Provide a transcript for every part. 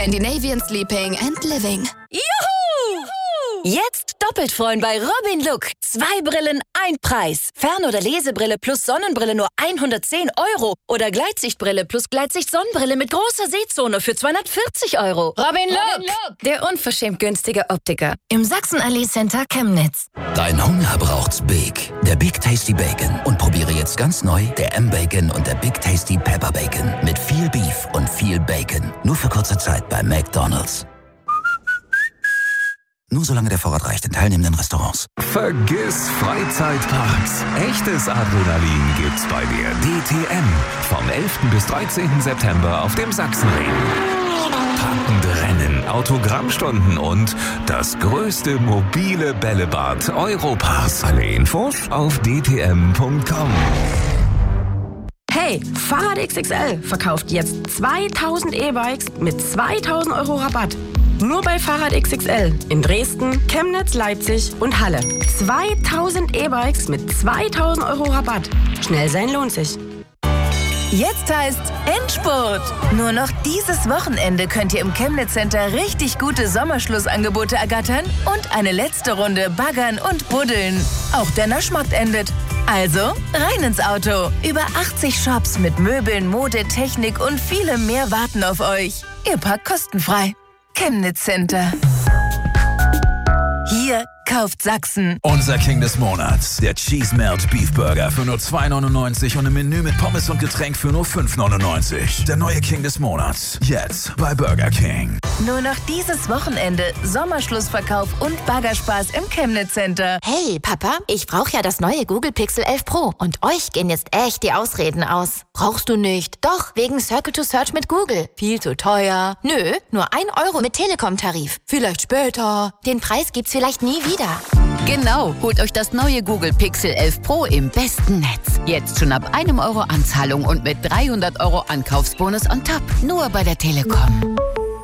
Scandinavian Sleeping and Living. Juhu! Jetzt doppelt freuen bei Robin Look. 2 Brillen, ein Preis. Fern- oder Lesebrille plus Sonnenbrille nur 110 €. Oder Gleitsichtbrille plus Gleitsicht-Sonnenbrille mit großer Sehzone für 240 €. Robin Look, der unverschämt günstige Optiker. Im Sachsenallee Center Chemnitz. Dein Hunger braucht's Big. Der Big Tasty Bacon. Und probiere jetzt ganz neu der M-Bacon und der Big Tasty Pepper Bacon. Mit viel Beef und viel Bacon. Nur für kurze Zeit bei McDonald's. Nur solange der Vorrat reicht in teilnehmenden Restaurants. Vergiss Freizeitparks. Echtes Adrenalin gibt's bei der DTM. Vom 11. bis 13. September auf dem Sachsenring. Packende Rennen, Autogrammstunden und das größte mobile Bällebad Europas. Alle Infos auf dtm.com. Hey, Fahrrad XXL verkauft jetzt 2000 E-Bikes mit 2000 € Rabatt. Nur bei Fahrrad XXL in Dresden, Chemnitz, Leipzig und Halle. 2000 E-Bikes mit 2000 € Rabatt. Schnell sein lohnt sich. Jetzt heißt Endspurt. Nur noch dieses Wochenende könnt ihr im Chemnitz Center richtig gute Sommerschlussangebote ergattern und eine letzte Runde baggern und buddeln. Auch der Naschmarkt endet. Also rein ins Auto. Über 80 Shops mit Möbeln, Mode, Technik und vielem mehr warten auf euch. Ihr parkt kostenfrei. Chemnitz Center. Hier kauft Sachsen. Unser King des Monats, der Cheese Melt Beef Burger für nur 2,99 und ein Menü mit Pommes und Getränk für nur 5,99. Der neue King des Monats, jetzt bei Burger King. Nur noch dieses Wochenende Sommerschlussverkauf und Baggerspaß im Chemnitz Center. Hey, Papa, ich brauche ja das neue Google Pixel 11 Pro. Und euch gehen jetzt echt die Ausreden aus. Brauchst du nicht? Doch, wegen Circle to Search mit Google. Viel zu teuer. Nö, nur 1 € mit Telekom-Tarif. Vielleicht später. Den Preis gibt's vielleicht nie wieder. Genau, holt euch das neue Google Pixel 11 Pro im besten Netz. Jetzt schon ab 1 € Anzahlung und mit 300 € Ankaufsbonus on top. Nur bei der Telekom.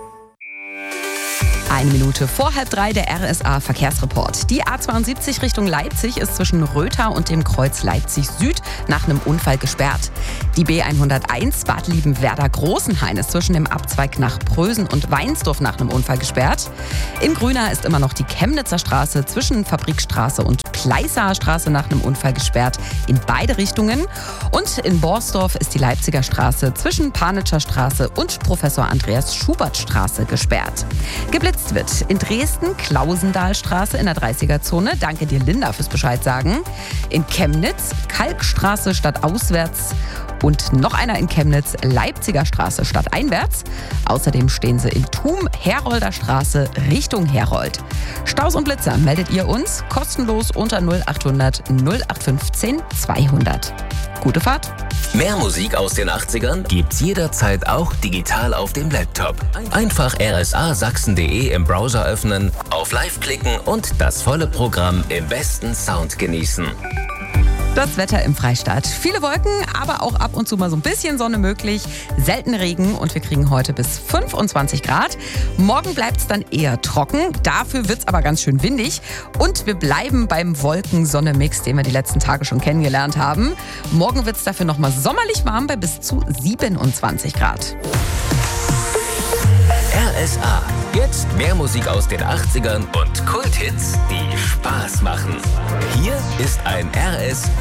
1 Minute vor 2:30 der RSA-Verkehrsreport. Die A72 Richtung Leipzig ist zwischen Rötha und dem Kreuz Leipzig Süd nach einem Unfall gesperrt. Die B101 Bad Liebenwerda-Großenhain ist zwischen dem Abzweig nach Prösen und Weinsdorf nach einem Unfall gesperrt. In Grüna ist immer noch die Chemnitzer Straße zwischen Fabrikstraße und Pleißer Straße nach einem Unfall gesperrt in beide Richtungen. Und in Borsdorf ist die Leipziger Straße zwischen Panitscher Straße und Professor Andreas Schubert Straße gesperrt. Geblitzt wird in Dresden Klausendahlstraße in der 30er-Zone. Danke dir, Linda, fürs Bescheid sagen. In Chemnitz Kalkstraße stadtauswärts und noch einer in Chemnitz Leipziger Straße stadteinwärts. Außerdem stehen sie in Thum Herolder Straße Richtung Herold. Staus und Blitzer meldet ihr uns kostenlos unter 0800 0815 200. Gute Fahrt! Mehr Musik aus den 80ern gibt's jederzeit auch digital auf dem Laptop. Einfach rsasachsen.de im Browser öffnen, auf Live klicken und das volle Programm im besten Sound genießen. Das Wetter im Freistaat. Viele Wolken, aber auch ab und zu mal so ein bisschen Sonne möglich. Selten Regen und wir kriegen heute bis 25 Grad. Morgen bleibt es dann eher trocken. Dafür wird es aber ganz schön windig. Und wir bleiben beim Wolken-Sonne-Mix, den wir die letzten Tage schon kennengelernt haben. Morgen wird es dafür nochmal sommerlich warm bei bis zu 27 Grad. RSA. Jetzt mehr Musik aus den 80ern und Kulthits, die Spaß machen. Hier ist ein RS